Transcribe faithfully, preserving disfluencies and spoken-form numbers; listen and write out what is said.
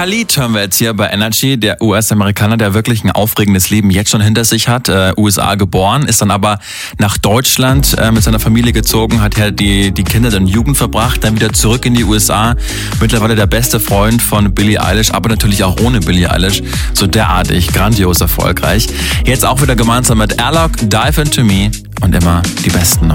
Khalid hören wir jetzt hier bei Energy, der U S-Amerikaner, der wirklich ein aufregendes Leben jetzt schon hinter sich hat. Äh, U S A geboren, ist dann aber nach Deutschland äh, mit seiner Familie gezogen, hat ja die, die Kinder und Jugend verbracht, dann wieder zurück in die U S A. Mittlerweile der beste Freund von Billie Eilish, aber natürlich auch ohne Billie Eilish. So derartig, grandios erfolgreich. Jetzt auch wieder gemeinsam mit Alok, Dive Into Me und immer die besten.